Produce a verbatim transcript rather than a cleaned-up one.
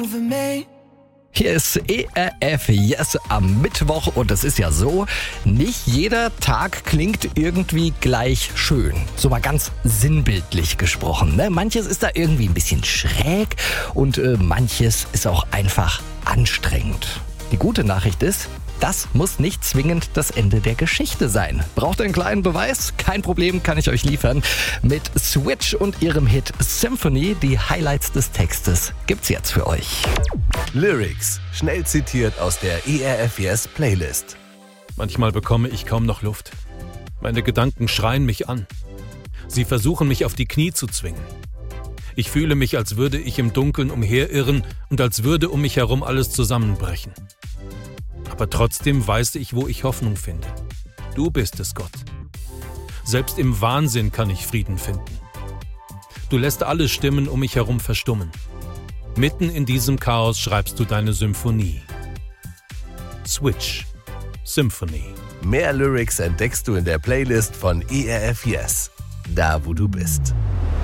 over me. Hier ist E R F Yes am Mittwoch und es ist ja so, nicht jeder Tag klingt irgendwie gleich schön. So mal ganz sinnbildlich gesprochen. Ne? Manches ist da irgendwie ein bisschen schräg und äh, manches ist auch einfach anstrengend. Die gute Nachricht ist, das muss nicht zwingend das Ende der Geschichte sein. Braucht ihr einen kleinen Beweis? Kein Problem, kann ich euch liefern. Mit Switch und ihrem Hit Symphony, die Highlights des Textes, gibt's jetzt für euch. Lyrics, schnell zitiert aus der E R F Yes Playlist. Manchmal bekomme ich kaum noch Luft. Meine Gedanken schreien mich an. Sie versuchen mich auf die Knie zu zwingen. Ich fühle mich, als würde ich im Dunkeln umherirren und als würde um mich herum alles zusammenbrechen. Aber trotzdem weiß ich, wo ich Hoffnung finde. Du bist es, Gott. Selbst im Wahnsinn kann ich Frieden finden. Du lässt alle Stimmen um mich herum verstummen. Mitten in diesem Chaos schreibst du deine Symphonie. Switch. Symphony. Mehr Lyrics entdeckst du in der Playlist von E R F Yes. Da, wo du bist.